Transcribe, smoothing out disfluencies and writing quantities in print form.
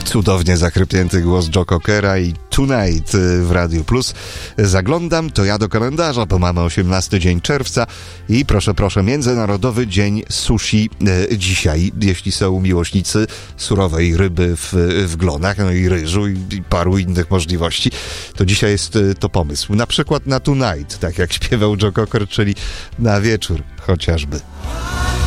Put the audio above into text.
Cudownie zachrypnięty głos Joe Cockera i Tonight w Radiu Plus. Zaglądam, to ja do kalendarza, bo mamy 18 dzień czerwca i proszę, Międzynarodowy Dzień Sushi dzisiaj. Jeśli są miłośnicy surowej ryby w glonach, no i ryżu i paru innych możliwości, to dzisiaj jest to pomysł. Na przykład na Tonight, tak jak śpiewał Joe Cocker, czyli na wieczór chociażby.